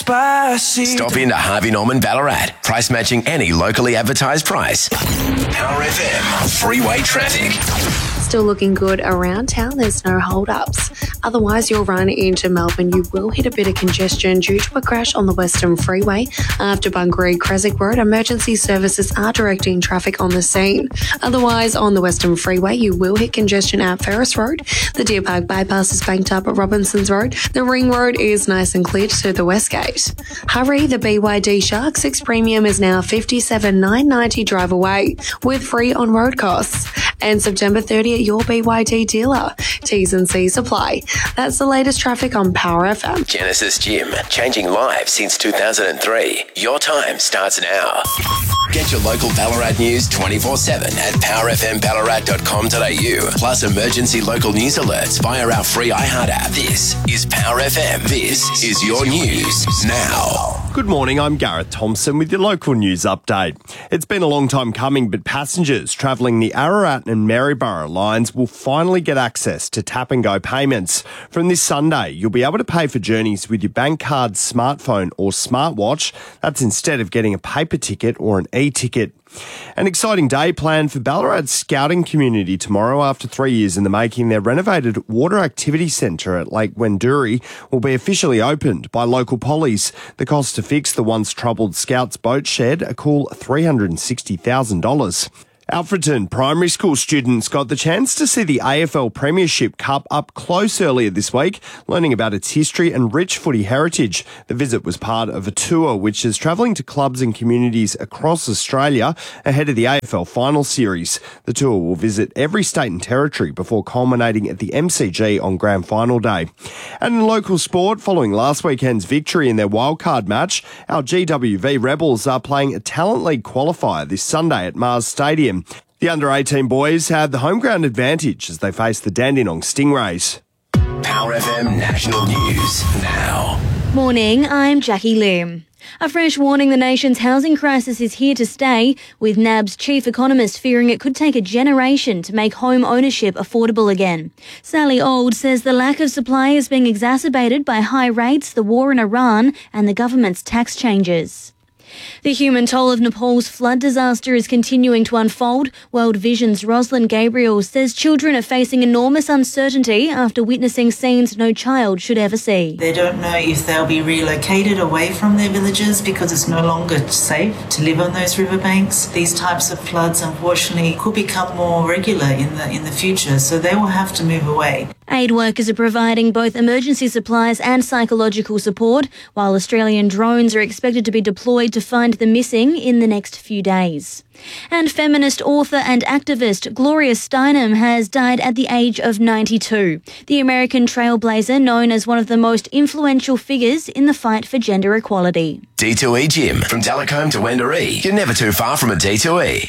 Despacito. Stop into Harvey Norman Ballarat. Price matching any locally advertised price. Power FM. Freeway traffic. Still looking good around town. There's no hold-ups. Otherwise, you'll run into Melbourne. You will hit a bit of congestion due to a crash on the Western Freeway after Bungaree Creswick Road. Emergency services are directing traffic on the scene. Otherwise, on the Western Freeway, you will hit congestion at Ferris Road. The Deer Park bypass is banked up at Robinsons Road. The Ring Road is nice and clear to the West Gate. Hurry, the BYD Shark 6 Premium is now $57,990 drive away with free on-road costs. And September 30th, your BYD dealer. T's and C's apply. That's the latest traffic on Power FM. Genesis Gym. Changing lives since 2003. Your time starts now. Get your local Ballarat news 24/7 at powerfmballarat.com.au. Plus emergency local news alerts via our free iHeart app. This is Power FM. This is your news now. Good morning, I'm Gareth Thompson with your local news update. It's been a long time coming, but passengers travelling the Ararat and Maryborough lines will finally get access to tap and go payments. From this Sunday, you'll be able to pay for journeys with your bank card, smartphone or smartwatch. That's instead of getting a paper ticket or an e-ticket. An exciting day planned for Ballarat's scouting community tomorrow. After 3 years in the making, their renovated water activity centre at Lake Wenduri will be officially opened by local pollies. The cost to fix the once troubled Scouts boat shed, a cool $360,000. Alfredton Primary School students got the chance to see the AFL Premiership Cup up close earlier this week, learning about its history and rich footy heritage. The visit was part of a tour which is travelling to clubs and communities across Australia ahead of the AFL Final Series. The tour will visit every state and territory before culminating at the MCG on Grand Final Day. And in local sport, following last weekend's victory in their wildcard match, our GWV Rebels are playing a Talent League qualifier this Sunday at Mars Stadium. The under-18 boys had the home ground advantage as they faced the Dandenong Stingrays. Power FM National News now. Morning, I'm Jackie Lim. A fresh warning: the nation's housing crisis is here to stay, with NAB's chief economist fearing it could take a generation to make home ownership affordable again. Sally Auld says the lack of supply is being exacerbated by high rates, the war in Iran and the government's tax changes. The human toll of Nepal's flood disaster is continuing to unfold. World Vision's Rosalind Gabriel says children are facing enormous uncertainty after witnessing scenes no child should ever see. They don't know if they'll be relocated away from their villages because it's no longer safe to live on those riverbanks. These types of floods, unfortunately, could become more regular in the future, so they will have to move away. Aid workers are providing both emergency supplies and psychological support, while Australian drones are expected to be deployed to find the missing in the next few days. And feminist author and activist Gloria Steinem has died at the age of 92. The American trailblazer, known as one of the most influential figures in the fight for gender equality. D2E Gym. From Delacombe to Wendouree. You're never too far from a D2E.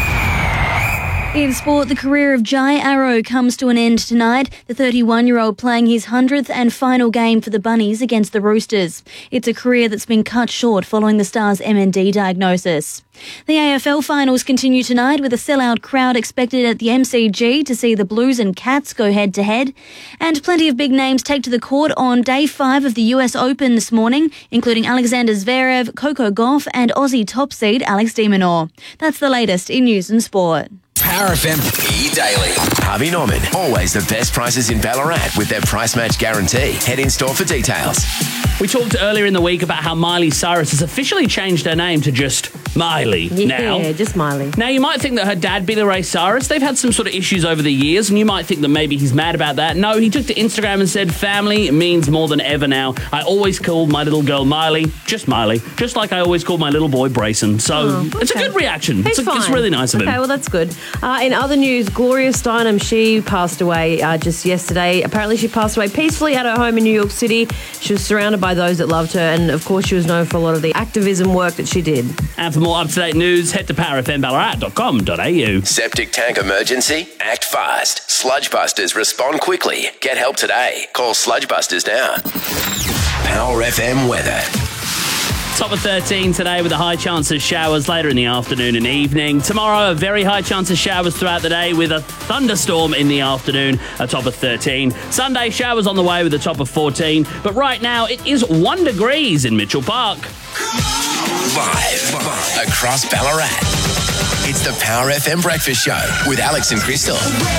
In sport, the career of Jai Arrow comes to an end tonight, the 31-year-old playing his 100th and final game for the Bunnies against the Roosters. It's a career that's been cut short following the Stars' MND diagnosis. The AFL finals continue tonight with a sellout crowd expected at the MCG to see the Blues and Cats go head-to-head. And plenty of big names take to the court on Day 5 of the US Open this morning, including Alexander Zverev, Coco Gauff and Aussie top seed Alex de Minaur. That's the latest in news and sport. Power FM E-Daily. Harvey Norman. Always the best prices in Ballarat with their price match guarantee. Head in store for details. We talked earlier in the week about how Miley Cyrus has officially changed her name to just Miley now. Yeah, just Miley. Now, you might think that her dad, Billy Ray Cyrus, they've had some sort of issues over the years, and you might think that maybe he's mad about that. No, he took to Instagram and said, family means more than ever now. I always called my little girl Miley, just like I always called my little boy Brayson. So it's a good reaction. It's really nice of him. Okay, well, that's good. In other news, Gloria Steinem, she passed away just yesterday. Apparently she passed away peacefully at her home in New York City. She was surrounded by those that loved her, and of course she was known for a lot of the activism work that she did. And for more up-to-date news, head to powerfmballarat.com.au. Septic tank emergency? Act fast. Sludge Busters respond quickly. Get help today. Call Sludge Busters now. Power FM weather. Top of 13 today with a high chance of showers later in the afternoon and evening. Tomorrow, a very high chance of showers throughout the day with a thunderstorm in the afternoon, a top of 13. Sunday, showers on the way with a top of 14. But right now, it is 1 degrees in Mitchell Park. Live across Ballarat. It's the Power FM Breakfast Show with Alex and Crystal.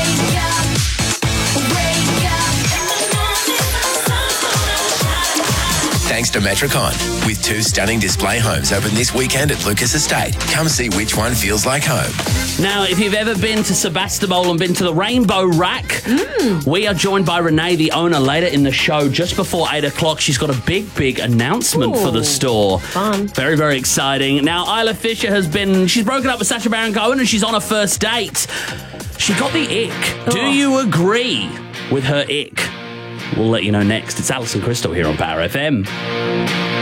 Thanks to Metricon, with 2 stunning display homes open this weekend at Lucas Estate. Come see which one feels like home. Now, if you've ever been to Sebastopol and been to the Rainbow Rack, we are joined by Renee, the owner, later in the show, just before 8 o'clock. She's got a big announcement for the store. Fun. Very, very exciting. Now, Isla Fisher she's broken up with Sacha Baron Cohen and she's on a first date. She got the ick. Do you agree with her ick? We'll let you know next. It's Alex and Crystal here on Power FM.